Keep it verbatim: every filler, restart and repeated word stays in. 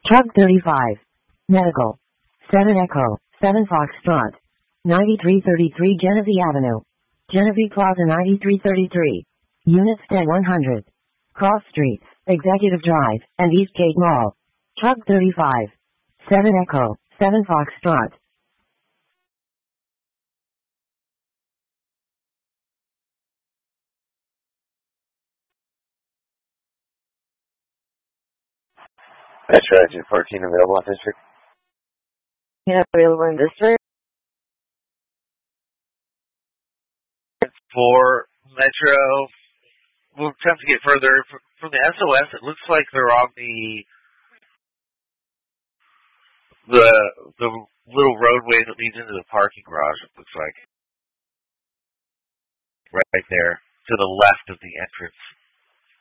Truck thirty-five. Medical. seven Echo, seven Foxtrot. ninety-three thirty-three Genesee Avenue. Genesee Plaza ninety-three thirty-three. Unit Stead one hundred. Cross Streets, Executive Drive, and Eastgate Mall. Truck thirty-five. seven Echo, seven Foxtrot. Metro Engine fourteen available on district. Yeah, available in district. For Metro, we'll attempt to get further. From the S O S, it looks like they're on the the the little roadway that leads into the parking garage. It looks like right there to the left of the entrance.